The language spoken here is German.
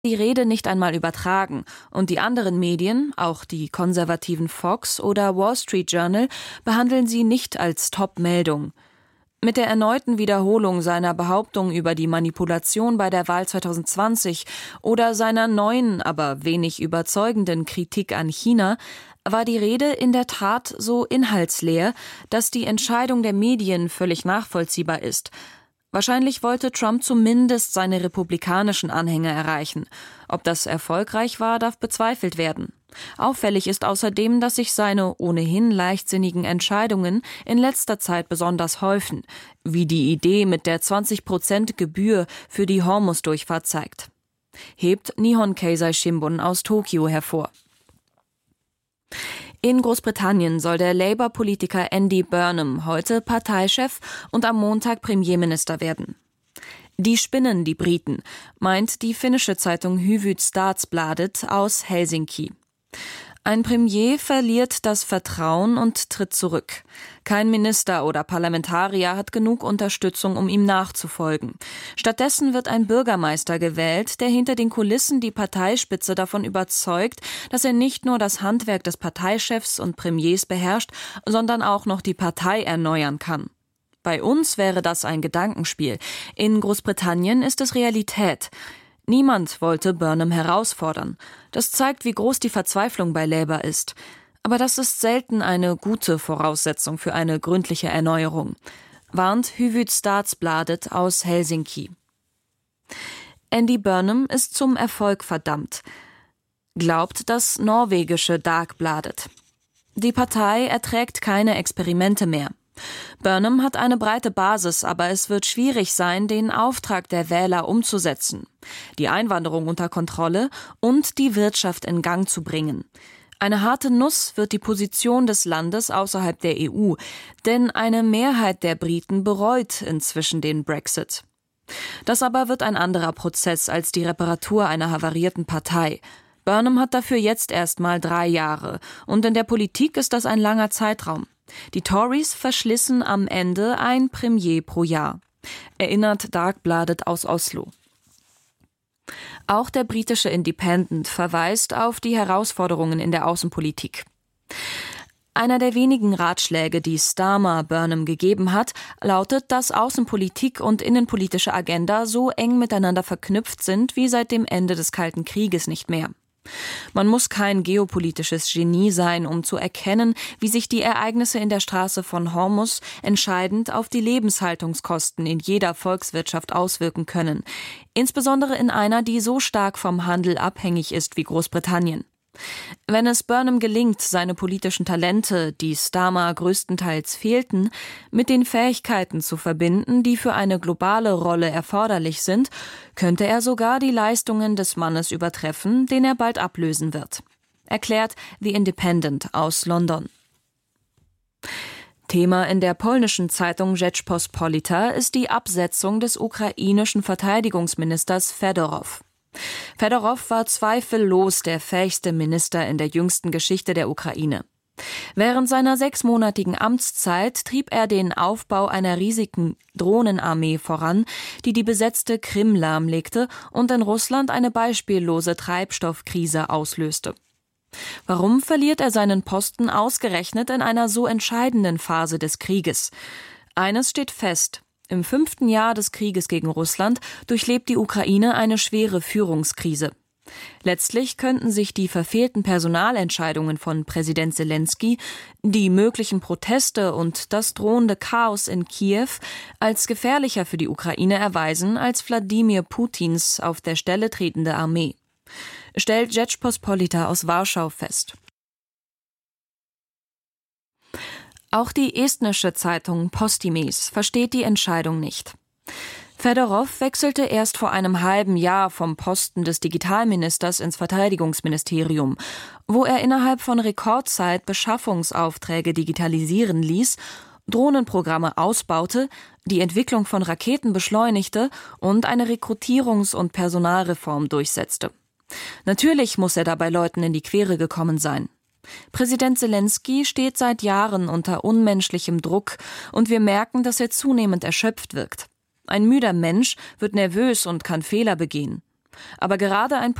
die Rede nicht einmal übertragen und die anderen Medien, auch die konservativen Fox oder Wall Street Journal, behandeln sie nicht als Top-Meldung. Mit der erneuten Wiederholung seiner Behauptung über die Manipulation bei der Wahl 2020 oder seiner neuen, aber wenig überzeugenden Kritik an China war die Rede in der Tat so inhaltsleer, dass die Entscheidung der Medien völlig nachvollziehbar ist. Wahrscheinlich wollte Trump zumindest seine republikanischen Anhänger erreichen. Ob das erfolgreich war, darf bezweifelt werden. Auffällig ist außerdem, dass sich seine ohnehin leichtsinnigen Entscheidungen in letzter Zeit besonders häufen, wie die Idee mit der 20% Gebühr für die Hormuz-Durchfahrt zeigt. Hebt Nihon Keizai Shimbun aus Tokio hervor. In Großbritannien soll der Labour-Politiker Andy Burnham heute Parteichef und am Montag Premierminister werden. Die spinnen, die Briten, meint die finnische Zeitung Hufvudstadsbladet aus Helsinki. Ein Premier verliert das Vertrauen und tritt zurück. Kein Minister oder Parlamentarier hat genug Unterstützung, um ihm nachzufolgen. Stattdessen wird ein Bürgermeister gewählt, der hinter den Kulissen die Parteispitze davon überzeugt, dass er nicht nur das Handwerk des Parteichefs und Premiers beherrscht, sondern auch noch die Partei erneuern kann. Bei uns wäre das ein Gedankenspiel. In Großbritannien ist es Realität. Niemand wollte Burnham herausfordern. Das zeigt, wie groß die Verzweiflung bei Labour ist. Aber das ist selten eine gute Voraussetzung für eine gründliche Erneuerung, warnt Hufvudstadsbladet aus Helsinki. Andy Burnham ist zum Erfolg verdammt, glaubt das norwegische Dagbladet. Die Partei erträgt keine Experimente mehr. Burnham hat eine breite Basis, aber es wird schwierig sein, den Auftrag der Wähler umzusetzen, die Einwanderung unter Kontrolle und die Wirtschaft in Gang zu bringen. Eine harte Nuss wird die Position des Landes außerhalb der EU, denn eine Mehrheit der Briten bereut inzwischen den Brexit. Das aber wird ein anderer Prozess als die Reparatur einer havarierten Partei. Burnham hat dafür jetzt erstmal 3 Jahre und in der Politik ist das ein langer Zeitraum. Die Tories verschlissen am Ende ein Premier pro Jahr, erinnert Dagbladet aus Oslo. Auch der britische Independent verweist auf die Herausforderungen in der Außenpolitik. Einer der wenigen Ratschläge, die Starmer Burnham gegeben hat, lautet, dass Außenpolitik und innenpolitische Agenda so eng miteinander verknüpft sind wie seit dem Ende des Kalten Krieges nicht mehr. Man muss kein geopolitisches Genie sein, um zu erkennen, wie sich die Ereignisse in der Straße von Hormuz entscheidend auf die Lebenshaltungskosten in jeder Volkswirtschaft auswirken können, insbesondere in einer, die so stark vom Handel abhängig ist wie Großbritannien. Wenn es Burnham gelingt, seine politischen Talente, die Starmer größtenteils fehlten, mit den Fähigkeiten zu verbinden, die für eine globale Rolle erforderlich sind, könnte er sogar die Leistungen des Mannes übertreffen, den er bald ablösen wird, erklärt The Independent aus London. Thema in der polnischen Zeitung Rzeczpospolita ist die Absetzung des ukrainischen Verteidigungsministers Fedorow. Fedorow war zweifellos der fähigste Minister in der jüngsten Geschichte der Ukraine. Während seiner 6-monatigen Amtszeit trieb er den Aufbau einer riesigen Drohnenarmee voran, die die besetzte Krim lahmlegte und in Russland eine beispiellose Treibstoffkrise auslöste. Warum verliert er seinen Posten ausgerechnet in einer so entscheidenden Phase des Krieges? Eines steht fest: Im 5. Jahr des Krieges gegen Russland durchlebt die Ukraine eine schwere Führungskrise. Letztlich könnten sich die verfehlten Personalentscheidungen von Präsident Selenskyj, die möglichen Proteste und das drohende Chaos in Kiew als gefährlicher für die Ukraine erweisen als Wladimir Putins auf der Stelle tretende Armee, stellt Rzeczpospolita aus Warschau fest. Auch die estnische Zeitung Postimees versteht die Entscheidung nicht. Fedorow wechselte erst vor einem halben Jahr vom Posten des Digitalministers ins Verteidigungsministerium, wo er innerhalb von Rekordzeit Beschaffungsaufträge digitalisieren ließ, Drohnenprogramme ausbaute, die Entwicklung von Raketen beschleunigte und eine Rekrutierungs- und Personalreform durchsetzte. Natürlich muss er dabei Leuten in die Quere gekommen sein. Präsident Selenskyj steht seit Jahren unter unmenschlichem Druck und wir merken, dass er zunehmend erschöpft wirkt. Ein müder Mensch wird nervös und kann Fehler begehen. Aber gerade ein